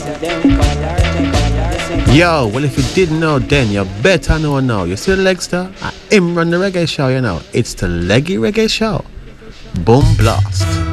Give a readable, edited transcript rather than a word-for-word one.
Yo, well, if you didn't know then, you better know now. You see the Legster? I him run the reggae show, you know. It's the Leggy Reggae Show. Boom blast.